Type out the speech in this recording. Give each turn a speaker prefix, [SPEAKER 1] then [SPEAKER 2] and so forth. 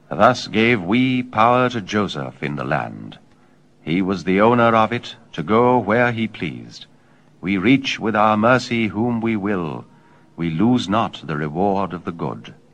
[SPEAKER 1] Thus gave we power to Joseph in the land. He was the owner of it, to go where he pleased. We reach with our mercy whom we will. We lose not the reward of the good.